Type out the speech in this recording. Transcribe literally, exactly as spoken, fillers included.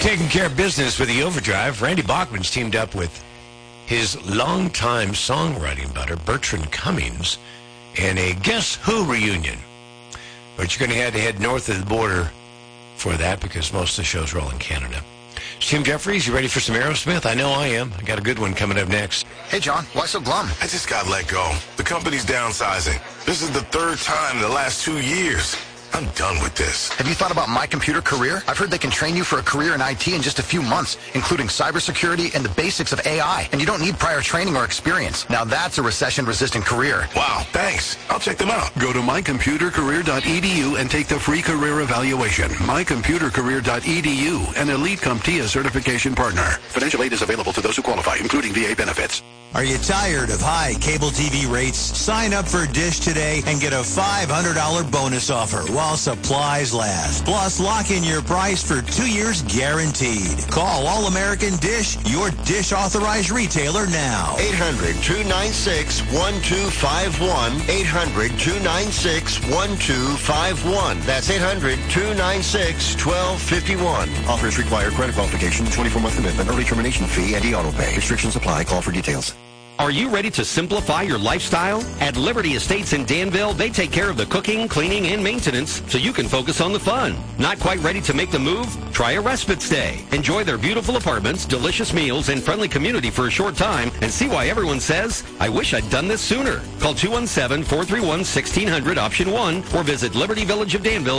Taking care of business with the Overdrive, Randy Bachman's teamed up with his longtime songwriting buddy, Bertrand Cummings, in a Guess Who reunion. But you're going to have to head north of the border for that because most of the shows roll in Canada. It's Tim Jeffries, you ready for some Aerosmith? I know I am. I got a good one coming up next. Hey, John, why so glum? I just got let go. The company's downsizing. This is the third time in the last two years. I'm done with this. Have you thought about My Computer Career? I've heard they can train you for a career in I T in just a few months, including cybersecurity and the basics of A I. And you don't need prior training or experience. Now that's a recession-resistant career. Wow, thanks. I'll check them out. Go to my computer career dot e d u and take the free career evaluation. my computer career dot e d u, an Elite CompTIA certification partner. Financial aid is available to those who qualify, including V A benefits. Are you tired of high cable T V rates? Sign up for Dish today and get a five hundred dollars bonus offer while supplies last. Plus, lock in your price for two years guaranteed. Call All American Dish, your Dish authorized retailer now. eight hundred, two nine six, one two five one. eight hundred, two nine six, one two five one. That's eight hundred, two nine six, one two five one. Offers require credit qualification, twenty-four month commitment, early termination fee, and e-auto pay. Restrictions apply. Call for details. Are you ready to simplify your lifestyle? At Liberty Estates in Danville, they take care of the cooking, cleaning, and maintenance so you can focus on the fun. Not quite ready to make the move? Try a respite stay. Enjoy their beautiful apartments, delicious meals, and friendly community for a short time and see why everyone says, I wish I'd done this sooner. Call two one seven, four three one, one six zero zero option one or visit liberty village of danville